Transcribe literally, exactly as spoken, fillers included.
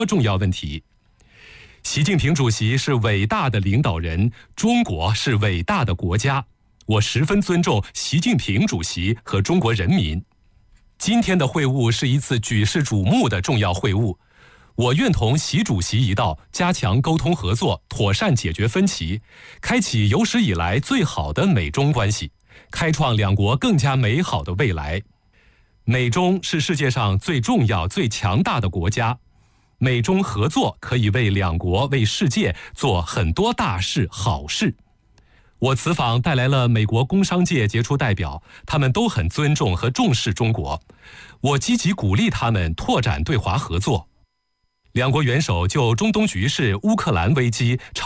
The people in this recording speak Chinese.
重要问题。习近平主席是伟大的领导人，中国是伟大的国家，我十分尊重习近平主席和中国人民。今天的会晤是一次举世瞩目的重要会晤，我愿同习主席一道加强沟通合作，妥善解决分歧，开启有史以来最好的美中关系，开创两国更加美好的未来。美中是世界上最重要、最强大的国家，美中合作可以为两国、为世界做很多大事、好事。我此访带来了美国工商界杰出代表，他们都很尊重和重视中国，我积极鼓励他们拓展对华合作。两国元首就中东局势、乌克兰危机